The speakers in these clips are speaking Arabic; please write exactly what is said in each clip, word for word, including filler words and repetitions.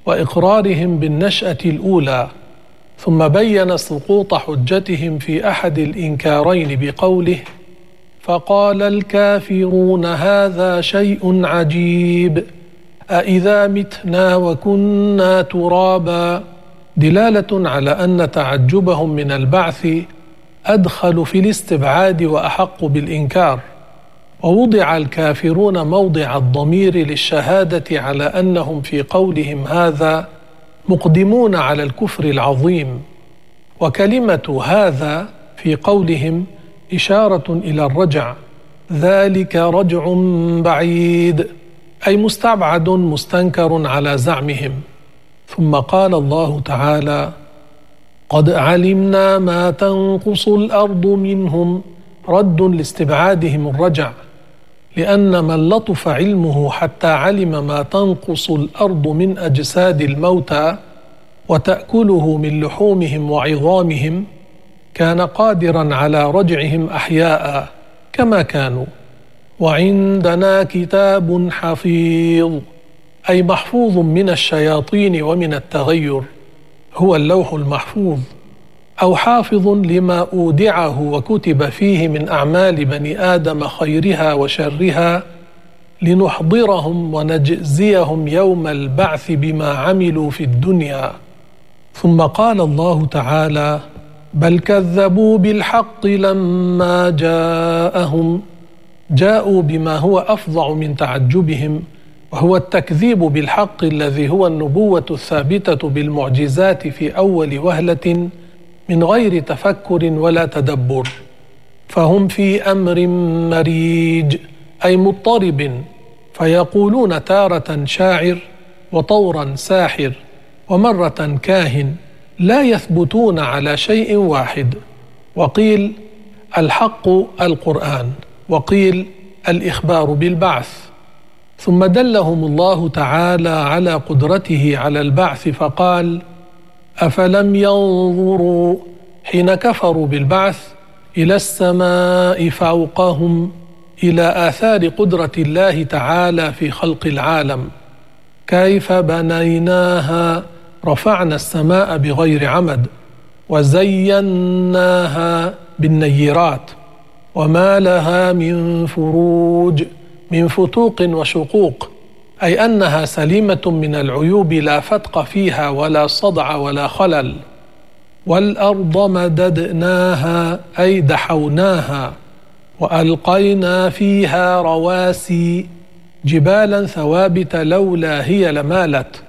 وإقرارهم بالنشأة الأولى، ثم بين سقوط حجتهم في أحد الإنكارين بقوله: فقال الكافرون هذا شيء عجيب أإذا متنا وكنا ترابا، دلالة على أن تعجبهم من البعث أدخل في الاستبعاد وأحق بالإنكار. ووضع الكافرون موضع الضمير للشهادة على أنهم في قولهم هذا مقدمون على الكفر العظيم، وكلمة هذا في قولهم إشارة إلى الرجع، ذلك رجع بعيد، أي مستبعد مستنكر على زعمهم. ثم قال الله تعالى: قد علمنا ما تنقص الأرض منهم، رد لاستبعادهم الرجع، لأن من لطف علمه حتى علم ما تنقص الأرض من أجساد الموتى وتأكله من لحومهم وعظامهم كان قادرا على رجعهم أحياء كما كانوا. وعندنا كتاب حفيظ، أي محفوظ من الشياطين ومن التغير، هو اللوح المحفوظ، أو حافظ لما أودعه وكتب فيه من أعمال بني آدم خيرها وشرها، لنحضرهم ونجزيهم يوم البعث بما عملوا في الدنيا. ثم قال الله تعالى: بل كذبوا بالحق لما جاءهم، جاءوا بما هو أفظع من تعجبهم، وهو التكذيب بالحق الذي هو النبوة الثابتة بالمعجزات في أول وهلة من غير تفكر ولا تدبر، فهم في أمر مريج، أي مضطرب، فيقولون تارة شاعر وطورا ساحر ومرة كاهن، لا يثبتون على شيء واحد. وقيل الحق القرآن، وقيل الإخبار بالبعث. ثم دلهم الله تعالى على قدرته على البعث فقال: أفلم ينظروا حين كفروا بالبعث إلى السماء فوقهم، إلى آثار قدرة الله تعالى في خلق العالم، كيف بنيناها، رفعنا السماء بغير عمد، وزيناها بالنيرات، وما لها من فروج، من فتوق وشقوق، أي أنها سليمة من العيوب لا فتق فيها ولا صدع ولا خلل. والأرض مددناها، أي دحوناها، وألقينا فيها رواسي، جبالا ثوابت لولا هي لمالت،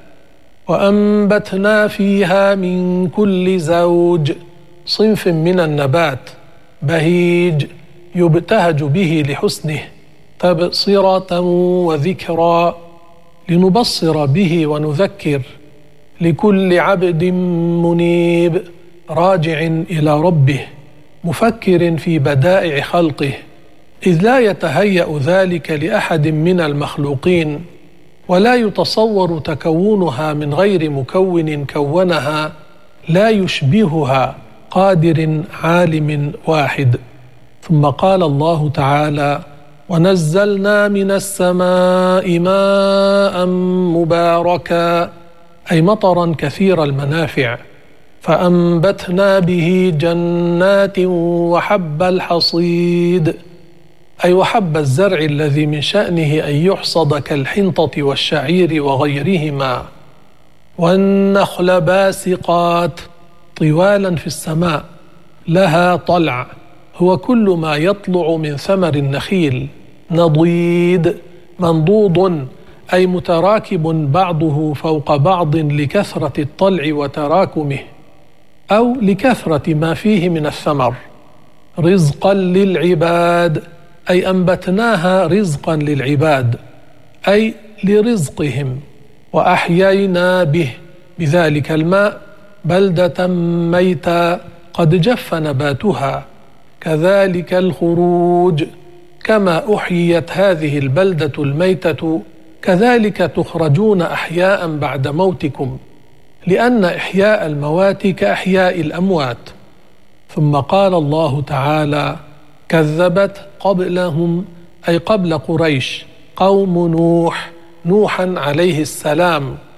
وأنبتنا فيها من كل زوج، صنف من النبات، بهيج يبتهج به لحسنه، تبصرة وذكرى، لنبصر به ونذكر، لكل عبد منيب، راجع إلى ربه، مفكر في بدائع خلقه، إذ لا يتهيأ ذلك لأحد من المخلوقين، ولا يتصور تكونها من غير مكون كونها لا يشبهها قادر عالم واحد. ثم قال الله تعالى: ونزلنا من السماء ماء مباركا، أي مطرا كثير المنافع، فأنبتنا به جنات وحب الحصيد، أي وحب الزرع الذي من شأنه أن يحصد كالحنطة والشعير وغيرهما، والنخل باسقات، طوالا في السماء، لها طلع، هو كل ما يطلع من ثمر النخيل، نضيد، منضود، أي متراكب بعضه فوق بعض لكثرة الطلع وتراكمه، أو لكثرة ما فيه من الثمر، رزقا للعباد، أي أنبتناها رزقا للعباد، أي لرزقهم، وأحيينا به، بذلك الماء، بلدة ميتا قد جف نباتها، كذلك الخروج، كما أحييت هذه البلدة الميتة كذلك تخرجون أحياء بعد موتكم، لأن إحياء الموات كإحياء الأموات. ثم قال الله تعالى: كذبت قبلهم، أي قبل قريش، قوم نوح، نوحا عليه السلام،